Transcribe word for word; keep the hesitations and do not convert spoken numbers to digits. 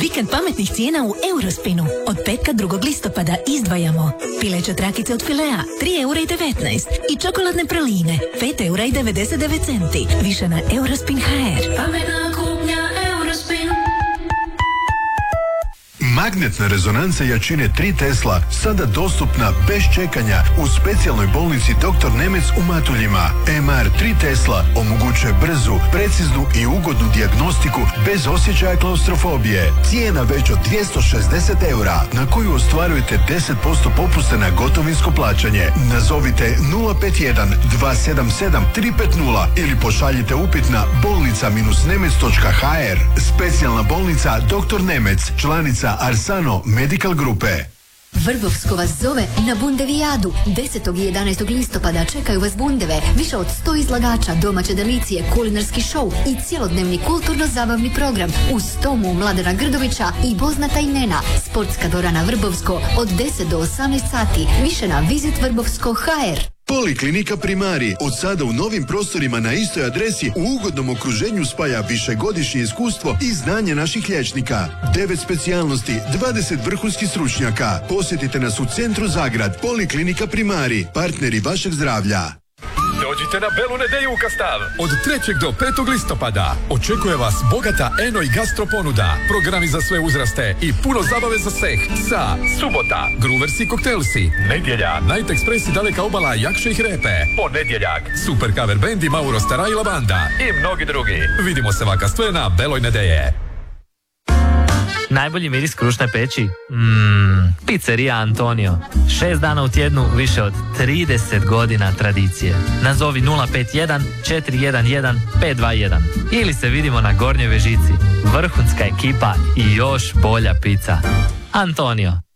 Vikend pametnih cijena u Eurospinu. Od petka drugog listopada izdvajamo pileće trakice od Filea tri eura i devetnaest i čokoladne praline pet eura i devedeset devet centi. Više na Eurospin tačka ha er. Pametna kupnja Eurospin. Magnetna rezonanca jačine tri Tesla sada dostupna bez čekanja u specijalnoj bolnici doktor Nemec u Matuljima. em er tri Tesla omogućuje brzu, preciznu i ugodnu dijagnostiku bez osjećaja klaustrofobije. Cijena već od dvjesto šezdeset eura, na koju ostvarujete deset posto popusta na gotovinsko plaćanje. Nazovite nula pet jedan dva sedam sedam tri pet nula ili pošaljite upit na bolnica nemec točka ha er. Specijalna bolnica doktor Nemec, članica Arsano Medical Grupe. Vrbovsko vas zove na Bundevijadu. desetog i jedanaestog listopada čekaju vas bundeve, više od sto izlagača, domaće delicije, kulinarski šou i cjelodnevni kulturno-zabavni program uz tomu Mladena Grdovića i poznata imena. Sportska dvorana Vrbovsko od deset do osamnaest sati. Više na visit vrbovsko točka ha er. Poliklinika Primari od sada u novim prostorima na istoj adresi u ugodnom okruženju spaja višegodišnje iskustvo i znanje naših liječnika. devet specijalnosti, dvadeset vrhunskih stručnjaka. Posjetite nas u centru Zagrad. Poliklinika Primari, partneri vašeg zdravlja. Dođite na Belu nedelju u Kastav. Od trećeg do petog listopada očekuje vas bogata eno i gastro ponuda, programi za sve uzraste i puno zabave za sveh. Sa subota, Gruversi koktelsi, nedjelja, Night Express i Daleka obala, Jakše i Hrepe, ponedjeljak, super cover band i Mauro Stara i Lavanda i mnogi drugi. Vidimo se vakastve na Beloj nedelje. Najbolji miris krušne peći? Mmm, pizzeria Antonio. Šest dana u tjednu, više od trideset godina tradicije. Nazovi nula pet jedan četiri jedan jedan pet dva jedan. Ili se vidimo na Gornjoj Vežici. Vrhunska ekipa i još bolja pizza. Antonio.